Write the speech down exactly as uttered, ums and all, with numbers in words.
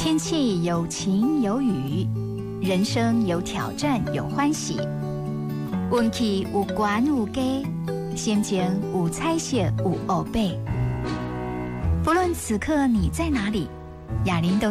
天气有晴有雨，人生有挑战有欢喜，运气有悬有低，心情有彩色有黑白。不论此刻你在哪里，雅玲都